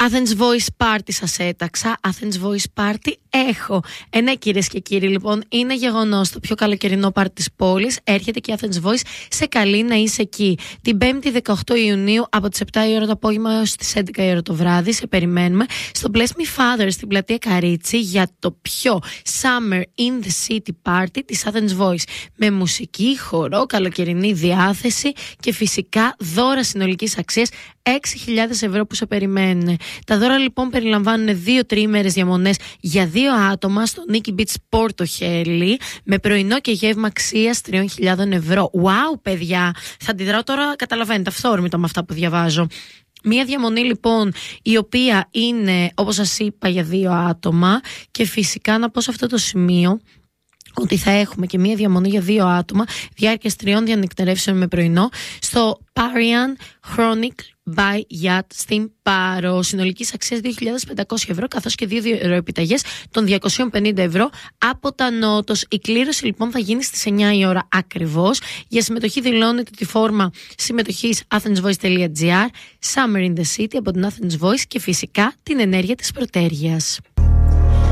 Athens Voice Party σας έταξα. Athens Voice Party έχω. Ναι, κυρίες και κύριοι, λοιπόν, είναι γεγονός. Το πιο καλοκαιρινό πάρτι της πόλης. Έρχεται και η Athens Voice. Σε καλεί να είσαι εκεί. Την 5η 18 Ιουνίου από τις 7 η ώρα το απόγευμα έως τις 11 η ώρα το βράδυ. Σε περιμένουμε στο Bless Me Father στην πλατεία Καρίτσι για το πιο Summer in the City Party της Athens Voice. Με μουσική, χορό, καλοκαιρινή διάθεση και φυσικά δώρα συνολικής αξίας 6.000 ευρώ που σε περιμένουν. Τα δώρα λοιπόν περιλαμβάνουν 2 τριήμερες διαμονές για 2 άτομα στο Nikki Beach Porto Heli με πρωινό και γεύμα αξίας 3.000 ευρώ. Wow, παιδιά! Θα αντιδράω τώρα, καταλαβαίνετε, αυθόρμητα με αυτά που διαβάζω. Μία διαμονή λοιπόν η οποία είναι, όπως σας είπα, για 2 άτομα και φυσικά να πω σε αυτό το σημείο ότι θα έχουμε και μία διαμονή για 2 άτομα διάρκειας 3 διανυκτερεύσεων με πρωινό στο Parian Chronic by Yacht στην Πάρο, συνολικής αξίας 2.500 ευρώ, καθώς και 2 επιταγές των 250 ευρώ από τα Νότος. Η κλήρωση λοιπόν θα γίνει στις 9 η ώρα ακριβώς. Για συμμετοχή δηλώνετε τη φόρμα συμμετοχής athensvoice.gr, Summer in the City από την Athens Voice και φυσικά την ενέργεια της Πρωτέργειας.